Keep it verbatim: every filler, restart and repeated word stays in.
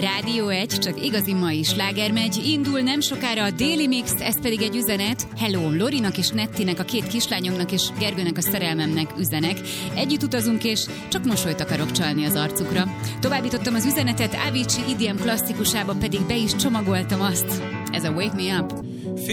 Rádió egy, csak igazi mai sláger megy. Indul nem sokára a Daily Mix, ez pedig egy üzenet. Hello, Lorinak és Nettinek, a két kislányomnak és Gergőnek, a szerelmemnek üzenek. Együtt utazunk, és csak mosolyt akarok csalni az arcukra. Továbbítottam az üzenetet, Avicii idém klasszikusába pedig be is csomagoltam azt. Ez a Wake Me Up.